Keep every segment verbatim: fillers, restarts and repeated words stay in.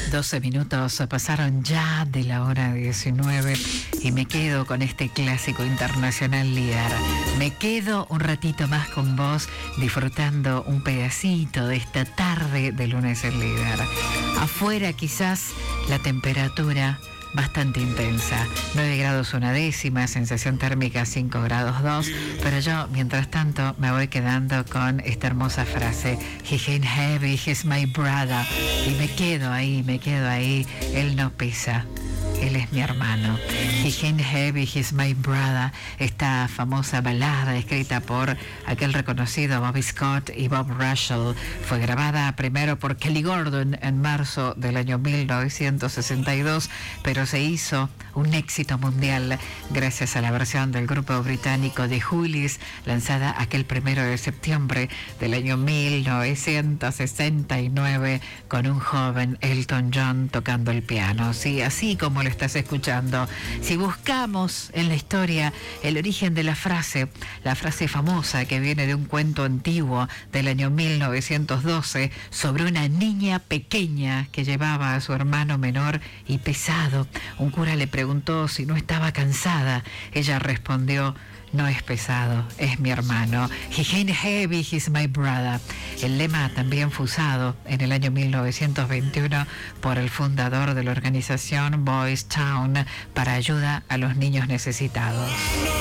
doce minutos pasaron ya de la hora diecinueve y me quedo con este clásico internacional líder. Me quedo un ratito más con vos disfrutando un pedacito de esta tarde de lunes en líder. Afuera quizás la temperatura bastante intensa, nueve grados una décima, sensación térmica cinco grados dos, pero yo mientras tanto me voy quedando con esta hermosa frase: He ain't heavy, he's my brother. Y me quedo ahí, me quedo ahí, él no pesa, él es mi hermano. He ain't heavy, he's my brother. Esta famosa balada escrita por aquel reconocido Bobby Scott y Bob Russell fue grabada primero por Kelly Gordon en marzo del año mil novecientos sesenta y dos, pero se hizo un éxito mundial gracias a la versión del grupo británico The Hollies, lanzada aquel primero de septiembre del año mil novecientos sesenta y nueve, con un joven Elton John tocando el piano. Sí, así como lo estás escuchando. Si buscamos en la historia el origen de la frase, la frase famosa que viene de un cuento antiguo del año mil novecientos doce sobre una niña pequeña que llevaba a su hermano menor y pesado. Un cura le preguntó si no estaba cansada. Ella respondió: no es pesado, es mi hermano. He ain't heavy, he's my brother. El lema también fue usado en el año mil novecientos veintiuno por el fundador de la organización Boys Town para ayuda a los niños necesitados.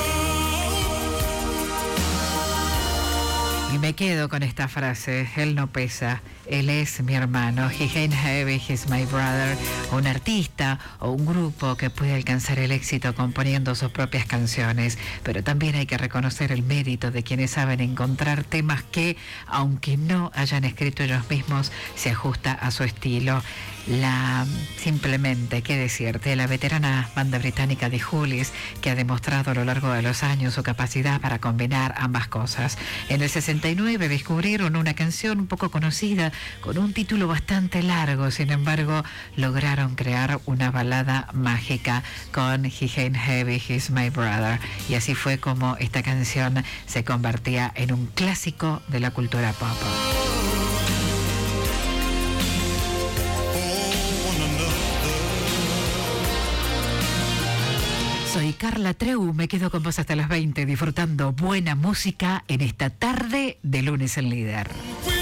Y me quedo con esta frase: él no pesa, él es mi hermano. He ain't heavy, he's my brother. Un artista o un grupo que puede alcanzar el éxito componiendo sus propias canciones, pero también hay que reconocer el mérito de quienes saben encontrar temas que, aunque no hayan escrito ellos mismos, se ajusta a su estilo. La simplemente, qué decirte, la veterana banda británica The Hollies, que ha demostrado a lo largo de los años su capacidad para combinar ambas cosas. En el sesenta y nueve descubrieron una canción un poco conocida con un título bastante largo, sin embargo lograron crear una balada mágica con He ain't heavy, he's my brother, y así fue como esta canción se convertía en un clásico de la cultura pop. Soy Carla Treu, me quedo con vos hasta las veinte disfrutando buena música en esta tarde de lunes en líder.